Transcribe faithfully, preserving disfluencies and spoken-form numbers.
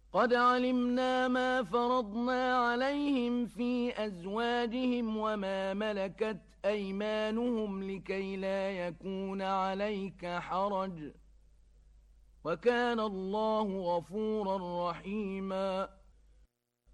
قد علمنا ما فرضنا عليهم في أزواجهم وما ملكت أيمانهم لكي لا يكون عليك حرج وكان الله غفورا رحيما